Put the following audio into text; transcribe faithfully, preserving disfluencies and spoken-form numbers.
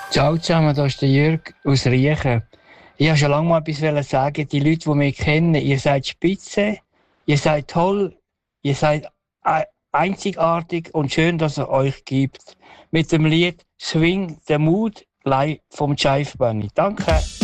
Ciao zusammen, da ist der Jörg aus Riechen. Ich wollte schon lange mal etwas sagen. Die Leute, die mich kennen, ihr seid spitze, ihr seid toll, ihr seid einzigartig und schön, dass es euch gibt. Mit dem Lied Swing the Mood live vom Jive Bunny. Danke.